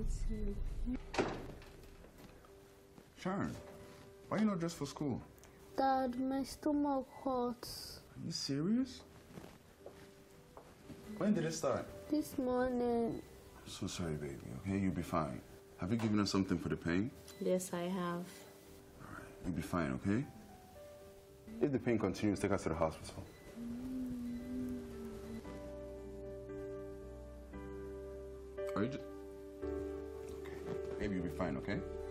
sleep. Sharon, why you not dressed for school? Dad, my stomach hurts. Are you serious? When did it start? This morning. I'm so sorry, baby, okay? You'll be fine. Have you given us something for the pain? Yes, I have. All right, you'll be fine, okay? If the pain continues, take us to the hospital. Are you just... Okay, maybe you'll be fine, okay?